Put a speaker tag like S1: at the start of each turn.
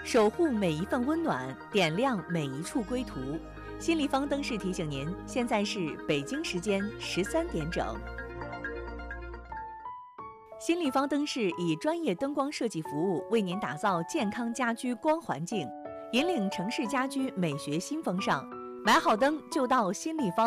S1: 守护每一份温暖，点亮每一处归途。新立方灯饰提醒您，现在是北京时间13点整。新立方灯饰以专业灯光设计服务，为您打造健康家居光环境，引领城市家居美学新风尚。买好灯就到新立方。